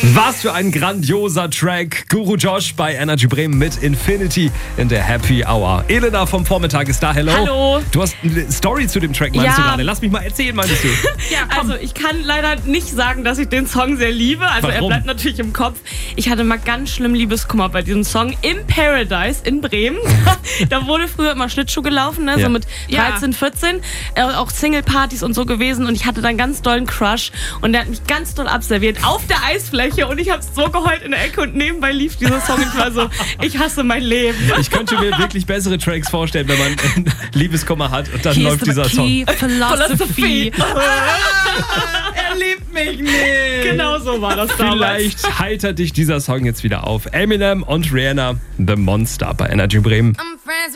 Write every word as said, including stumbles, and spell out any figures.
Was für ein grandioser Track. Guru Josh bei Energy Bremen mit Infinity in der Happy Hour. Elena vom Vormittag ist da. Hello. Hallo. Du hast eine Story zu dem Track, meinst Ja. du gerade? Lass mich mal erzählen, meinst du? Ja, also ich kann leider nicht sagen, dass ich den Song sehr liebe. Also Warum? er bleibt natürlich im Kopf. Ich hatte mal ganz schlimm Liebeskummer bei diesem Song im Paradise in Bremen. Da wurde früher immer Schlittschuh gelaufen, ne? Ja. So mit dreizehn, vierzehn. Äh, auch Single-Partys und so gewesen. Und ich hatte dann ganz dollen Crush. Und der hat mich ganz doll abserviert auf der Eisfläche. Und ich habe so geheult in der Ecke und nebenbei lief dieser Song. Ich war so, ich hasse mein Leben. Ich könnte mir wirklich bessere Tracks vorstellen, wenn man äh, Liebeskummer hat und dann Here's läuft the dieser key, Song. Philosophy. Er liebt mich nicht. Genau so war das damals. Vielleicht heitert dich dieser Song jetzt wieder auf. Eminem und Rihanna, The Monster bei Energy Bremen. I'm friends